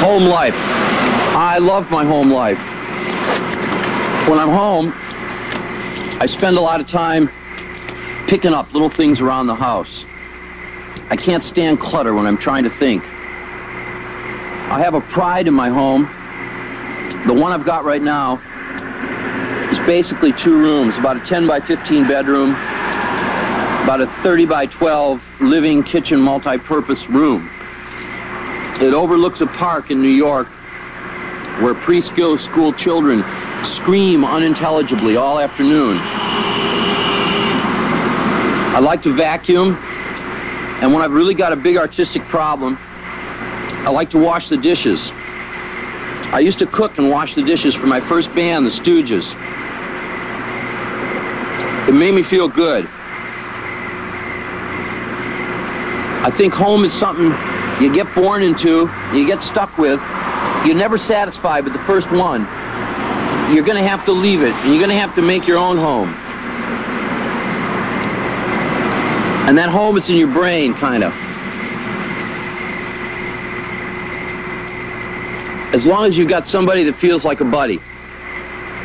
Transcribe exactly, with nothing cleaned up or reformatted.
Home life. I love my home life. When I'm home, I spend a lot of time picking up little things around the house. I can't stand clutter when I'm trying to think. I have a pride in my home. The one I've got right now is basically two rooms, about a ten by fifteen bedroom, about a thirty by twelve living, kitchen, multi-purpose room. It overlooks a park in New York where preschool school children scream unintelligibly all afternoon. I like to vacuum, and when I've really got a big artistic problem, I like to wash the dishes. I used to cook and wash the dishes for my first band, the Stooges. It made me feel good. I think home is something you get born into, you get stuck with. You're never satisfied with the first one. You're going to have to leave it, and you're going to have to make your own home. And that home is in your brain, kind of. As long as you've got somebody that feels like a buddy.